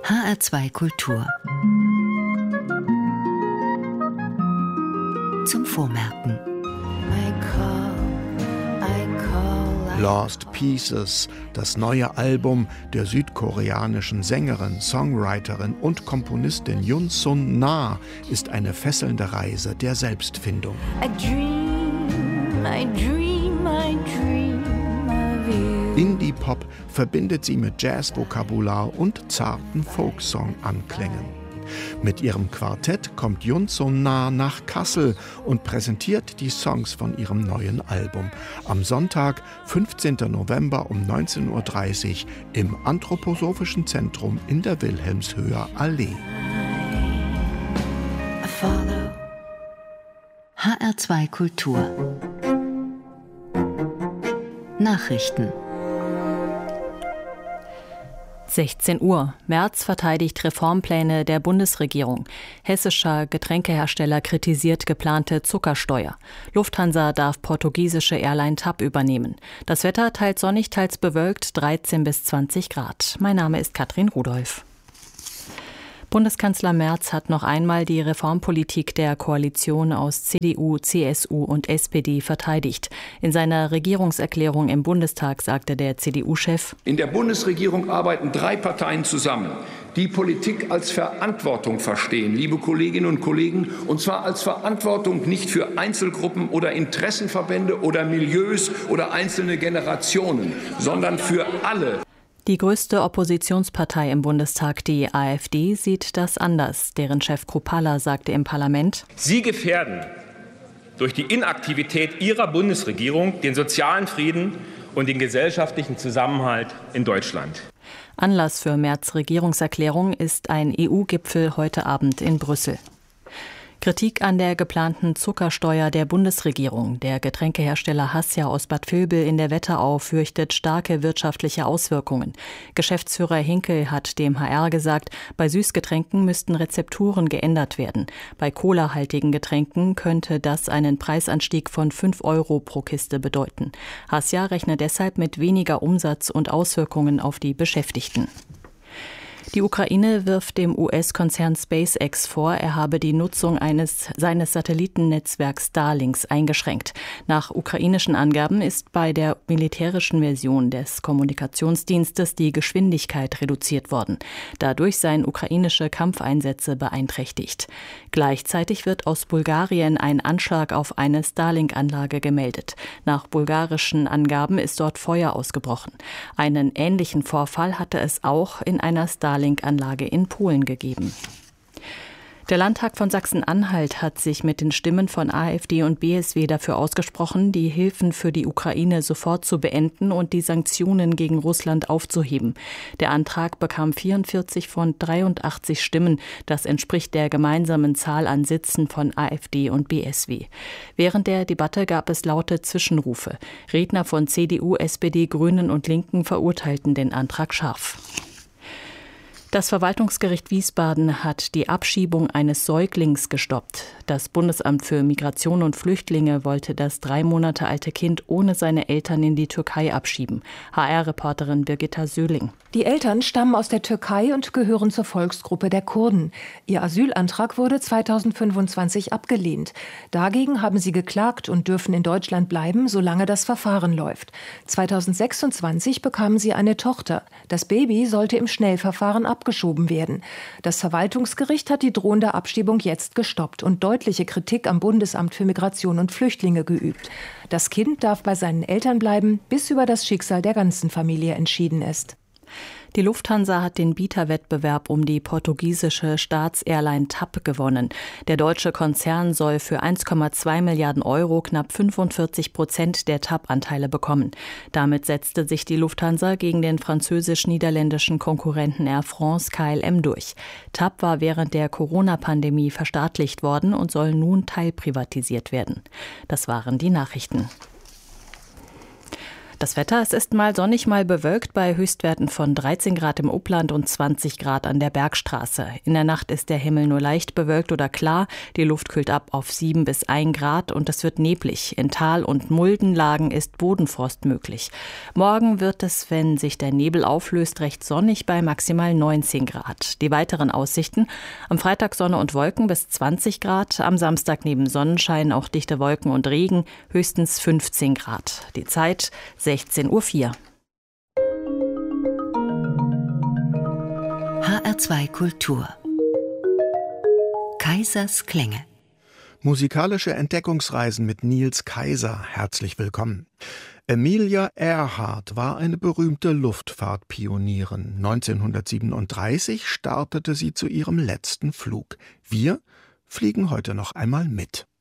HR2 Kultur. Zum Vormerken. Lost Pieces, das neue Album der südkoreanischen Sängerin, Songwriterin und Komponistin Yoon Sun Na, ist eine fesselnde Reise der Selbstfindung. Indie-Pop verbindet sie mit Jazz-Vokabular und zarten Folksong-Anklängen. Mit ihrem Quartett kommt Yoon Sun Na nach Kassel und präsentiert die Songs von ihrem neuen Album. Am Sonntag, 15. November um 19.30 Uhr im Anthroposophischen Zentrum in der Wilhelmshöher Allee. HR2 Kultur. Nachrichten. 16 Uhr. Merz verteidigt Reformpläne der Bundesregierung. Hessischer Getränkehersteller kritisiert geplante Zuckersteuer. Lufthansa darf portugiesische Airline TAP übernehmen. Das Wetter teils sonnig, teils bewölkt, 13 bis 20 Grad. Mein Name ist Katrin Rudolph. Bundeskanzler Merz hat noch einmal die Reformpolitik der Koalition aus CDU, CSU und SPD verteidigt. In seiner Regierungserklärung im Bundestag sagte der CDU-Chef: In der Bundesregierung arbeiten 3 Parteien zusammen, die Politik als Verantwortung verstehen, liebe Kolleginnen und Kollegen, und zwar als Verantwortung nicht für Einzelgruppen oder Interessenverbände oder Milieus oder einzelne Generationen, sondern für alle. Die größte Oppositionspartei im Bundestag, die AfD, sieht das anders. Deren Chef Kruppalla sagte im Parlament: Sie gefährden durch die Inaktivität Ihrer Bundesregierung den sozialen Frieden und den gesellschaftlichen Zusammenhalt in Deutschland. Anlass für Merz' Regierungserklärung ist ein EU-Gipfel heute Abend in Brüssel. Kritik an der geplanten Zuckersteuer der Bundesregierung. Der Getränkehersteller Hassia aus Bad Vilbel in der Wetterau fürchtet starke wirtschaftliche Auswirkungen. Geschäftsführer Hinkel hat dem HR gesagt, bei Süßgetränken müssten Rezepturen geändert werden. Bei colahaltigen Getränken könnte das einen Preisanstieg von 5 € pro Kiste bedeuten. Hassia rechnet deshalb mit weniger Umsatz und Auswirkungen auf die Beschäftigten. Die Ukraine wirft dem US-Konzern SpaceX vor, er habe die Nutzung seines Satellitennetzwerks Starlink eingeschränkt. Nach ukrainischen Angaben ist bei der militärischen Version des Kommunikationsdienstes die Geschwindigkeit reduziert worden. Dadurch seien ukrainische Kampfeinsätze beeinträchtigt. Gleichzeitig wird aus Bulgarien ein Anschlag auf eine Starlink-Anlage gemeldet. Nach bulgarischen Angaben ist dort Feuer ausgebrochen. Einen ähnlichen Vorfall hatte es auch in einer Starlink-Anlage in Polen gegeben. Der Landtag von Sachsen-Anhalt hat sich mit den Stimmen von AfD und BSW dafür ausgesprochen, die Hilfen für die Ukraine sofort zu beenden und die Sanktionen gegen Russland aufzuheben. Der Antrag bekam 44 von 83 Stimmen. Das entspricht der gemeinsamen Zahl an Sitzen von AfD und BSW. Während der Debatte gab es laute Zwischenrufe. Redner von CDU, SPD, Grünen und Linken verurteilten den Antrag scharf. Das Verwaltungsgericht Wiesbaden hat die Abschiebung eines Säuglings gestoppt. Das Bundesamt für Migration und Flüchtlinge wollte das 3 Monate alte Kind ohne seine Eltern in die Türkei abschieben. HR-Reporterin Birgitta Söhling. Die Eltern stammen aus der Türkei und gehören zur Volksgruppe der Kurden. Ihr Asylantrag wurde 2025 abgelehnt. Dagegen haben sie geklagt und dürfen in Deutschland bleiben, solange das Verfahren läuft. 2026 bekamen sie eine Tochter. Das Baby sollte im Schnellverfahren abgeschoben werden. Das Verwaltungsgericht hat die drohende Abschiebung jetzt gestoppt und deutliche Kritik am Bundesamt für Migration und Flüchtlinge geübt. Das Kind darf bei seinen Eltern bleiben, bis über das Schicksal der ganzen Familie entschieden ist. Die Lufthansa hat den Bieterwettbewerb um die portugiesische Staatsairline TAP gewonnen. Der deutsche Konzern soll für 1,2 Milliarden € knapp 45% der TAP-Anteile bekommen. Damit setzte sich die Lufthansa gegen den französisch-niederländischen Konkurrenten Air France KLM durch. TAP war während der Corona-Pandemie verstaatlicht worden und soll nun teilprivatisiert werden. Das waren die Nachrichten. Das Wetter, es ist mal sonnig, mal bewölkt bei Höchstwerten von 13 Grad im Upland und 20 Grad an der Bergstraße. In der Nacht ist der Himmel nur leicht bewölkt oder klar. Die Luft kühlt ab auf 7 bis 1 Grad und es wird neblig. In Tal- und Muldenlagen ist Bodenfrost möglich. Morgen wird es, wenn sich der Nebel auflöst, recht sonnig bei maximal 19 Grad. Die weiteren Aussichten: am Freitag Sonne und Wolken bis 20 Grad, am Samstag neben Sonnenschein auch dichte Wolken und Regen, höchstens 15 Grad. Die Zeit 16:04 Uhr. HR2 Kultur. Kaisers Klänge. Musikalische Entdeckungsreisen mit Niels Kaiser. Herzlich willkommen. Amelia Earhart war eine berühmte Luftfahrtpionierin. 1937 startete sie zu ihrem letzten Flug. Wir fliegen heute noch einmal mit.